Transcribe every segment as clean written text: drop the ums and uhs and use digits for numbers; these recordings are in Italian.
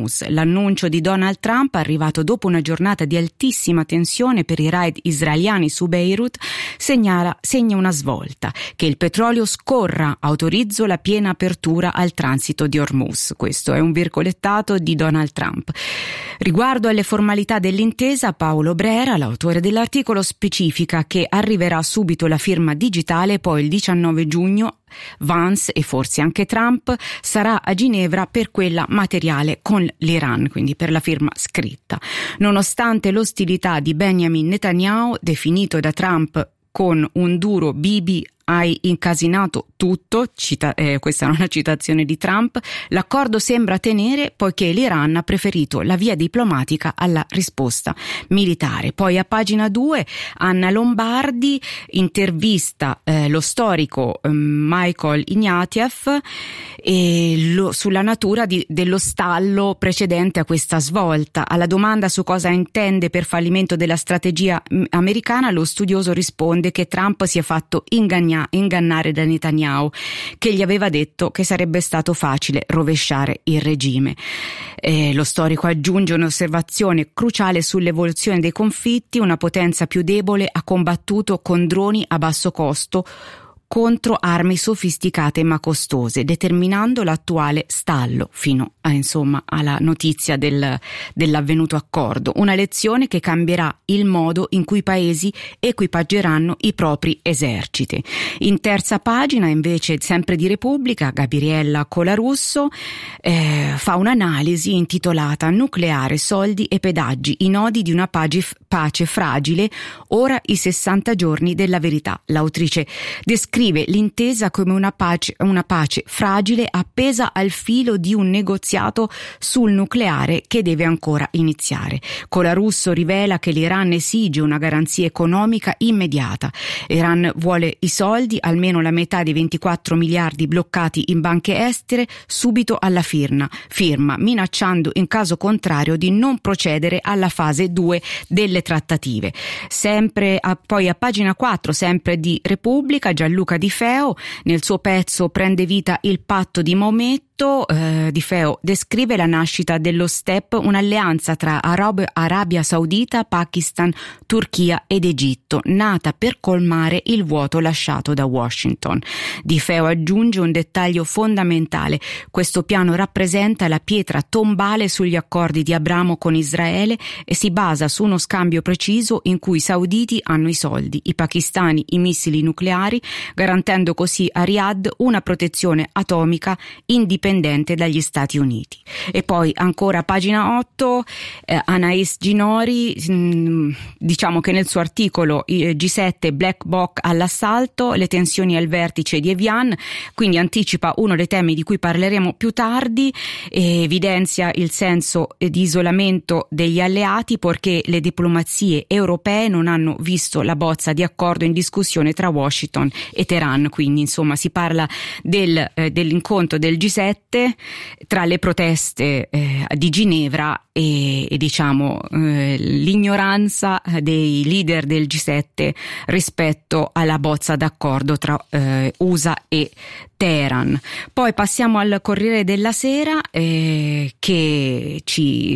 Hormuz. L'annuncio di Donald Trump, arrivato dopo una giornata di altissima tensione per i raid israeliani su Beirut, segna una svolta: che il petrolio scorra, autorizzo la piena apertura al transito di Hormuz. Questo è un virgolettato di Donald Trump. Riguardo alle formalità dell'intesa, Paolo Brera, l'autore dell'articolo, specifica che arriverà subito la firma digitale, poi il 19 giugno Vance e forse anche Trump sarà a Ginevra per quella materiale con l'Iran, quindi per la firma scritta. Nonostante l'ostilità di Benjamin Netanyahu, definito da Trump con un duro Bibi hai incasinato tutto, questa è una citazione di Trump, l'accordo sembra tenere poiché l'Iran ha preferito la via diplomatica alla risposta militare. Poi a pagina 2 Anna Lombardi intervista lo storico Michael Ignatieff sulla natura dello stallo precedente a questa svolta. Alla domanda su cosa intende per fallimento della strategia americana, lo studioso risponde che Trump si è fatto ingannare da Netanyahu, che gli aveva detto che sarebbe stato facile rovesciare il regime. Lo storico aggiunge un'osservazione cruciale sull'evoluzione dei conflitti: una potenza più debole ha combattuto con droni a basso costo contro armi sofisticate ma costose, determinando l'attuale stallo fino alla notizia dell'avvenuto accordo. Una lezione che cambierà il modo in cui i paesi equipaggeranno i propri eserciti. In terza pagina, invece, sempre di Repubblica, Gabriella Colarusso fa un'analisi intitolata "Nucleare, soldi e pedaggi, i nodi di una pace fragile, ora i 60 giorni della verità". L'autrice descrive l'intesa come una pace fragile appesa al filo di un negoziato sul nucleare che deve ancora iniziare. Colarusso rivela che l'Iran esige una garanzia economica immediata. L'Iran vuole i soldi, almeno la metà dei 24 miliardi bloccati in banche estere, subito alla firma, minacciando in caso contrario di non procedere alla fase 2 delle trattative. Poi a pagina 4, sempre di Repubblica, Gianluca Di Feo, nel suo pezzo Prende vita il patto di Maometto, Di Feo descrive la nascita dello STEP, un'alleanza tra Arabia Saudita, Pakistan, Turchia ed Egitto, nata per colmare il vuoto lasciato da Washington. Di Feo aggiunge un dettaglio fondamentale: questo piano rappresenta la pietra tombale sugli accordi di Abramo con Israele e si basa su uno scambio preciso in cui i sauditi hanno i soldi, i pakistani i missili nucleari, garantendo così a Riyadh una protezione atomica indipendente dagli Stati Uniti. E poi ancora a pagina 8 Anais Ginori, diciamo che nel suo articolo G7 Black Box all'assalto, le tensioni al vertice di Evian, quindi anticipa uno dei temi di cui parleremo più tardi, e evidenzia il senso di isolamento degli alleati perché le diplomazie europee non hanno visto la bozza di accordo in discussione tra Washington e Teheran. Quindi si parla dell'incontro del G7 tra le proteste di Ginevra e l'ignoranza dei leader del G7 rispetto alla bozza d'accordo tra USA e Teheran. Poi passiamo al Corriere della Sera, che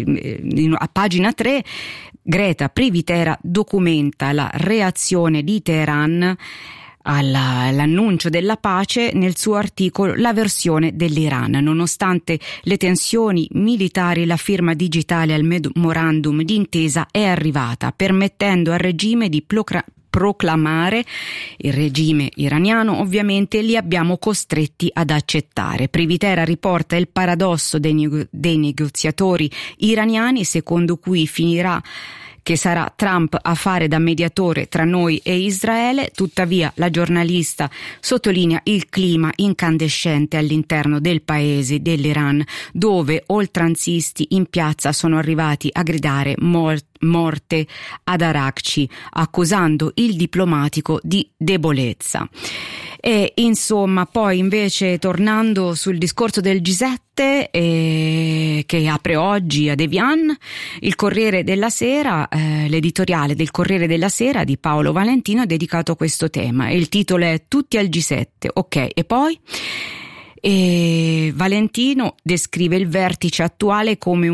a pagina 3 Greta Privitera documenta la reazione di Teheran all'annuncio della pace. Nel suo articolo La versione dell'Iran. Nonostante le tensioni militari, la firma digitale al memorandum d'intesa è arrivata, permettendo al regime di proclamare, il regime iraniano ovviamente, li abbiamo costretti ad accettare. Privitera riporta il paradosso dei negoziatori iraniani, secondo cui finirà che sarà Trump a fare da mediatore tra noi e Israele. Tuttavia la giornalista sottolinea il clima incandescente all'interno del paese dell'Iran, dove oltranzisti in piazza sono arrivati a gridare morte ad Arakci, accusando il diplomatico di debolezza. E poi invece, tornando sul discorso del G7 che apre oggi ad Evian, il Corriere della Sera, l'editoriale del Corriere della Sera di Paolo Valentino è dedicato a questo tema e il titolo è "Tutti al G7". Ok, e poi Valentino descrive il vertice attuale come